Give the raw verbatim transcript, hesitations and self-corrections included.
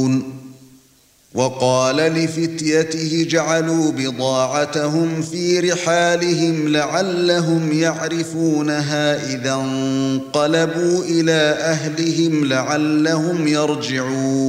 وقال لفتيته جعلوا بضاعتهم في رحالهم لعلهم يعرفونها إذا انقلبوا إلى أهلهم لعلهم يرجعون